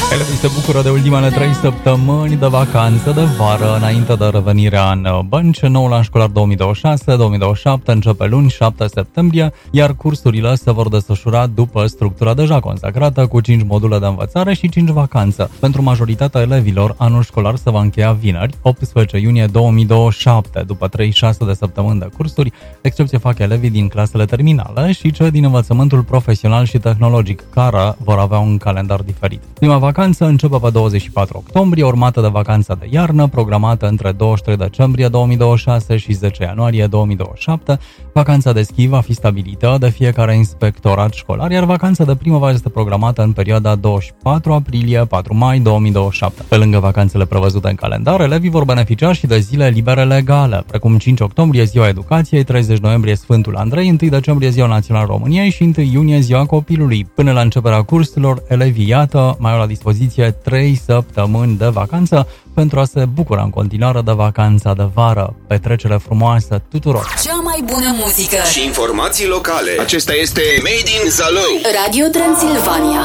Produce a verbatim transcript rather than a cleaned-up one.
Elevii se bucură de ultimele trei săptămâni de vacanță de vară înainte de revenirea în bănci. Noul an școlar două mii douăzeci și șase două mii douăzeci și șapte începe luni, șapte septembrie, iar cursurile se vor desfășura după structura deja consacrată, cu cinci module de învățare și cinci vacanțe. Pentru majoritatea elevilor, anul școlar se va încheia vineri, optsprezece iunie două mii douăzeci și șapte, după treizeci și șase de săptămâni de cursuri. Excepție fac elevii din clasele terminale și cei din învățământul profesional și tehnologic, care vor avea un calendar diferit. Prima vacanță începe pe douăzeci și patru octombrie, urmată de vacanța de iarnă, programată între douăzeci și trei decembrie două mii douăzeci și șase și zece ianuarie două mii douăzeci și șapte. Vacanța de schi va fi stabilită de fiecare inspectorat școlar, iar vacanța de primăvară este programată în perioada douăzeci și patru aprilie - patru mai două mii douăzeci și șapte. Pe lângă vacanțele prevăzute în calendar, elevii vor beneficia și de zile libere legale, precum cinci octombrie, Ziua Educației, treizeci noiembrie, Sfântul Andrei, întâi decembrie, Ziua Națională a României și întâi iunie, Ziua Copilului. Până la începerea cursurilor, elevii, iată, mai au la dispoziție trei săptămâni de vacanță pentru a se bucura în continuare de vacanța de vară. Petrecere frumoasă tuturor! Cea mai bună muzică și informații locale. Acesta este Made in Zalău. Radio Transilvania.